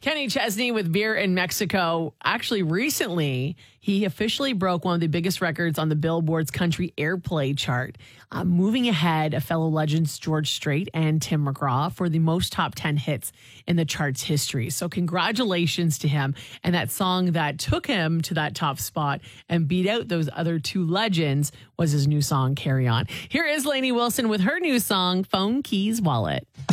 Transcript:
Kenny Chesney with Beer in Mexico. Actually, recently, he officially broke one of the biggest records on the Billboard's country airplay chart, moving ahead of fellow legends George Strait and Tim McGraw for the most top 10 hits in the chart's history. So congratulations to him. And that song that took him to that top spot and beat out those other two legends was his new song, Carry On. Here is Lainey Wilson with her new song, Phone Keys Wallet.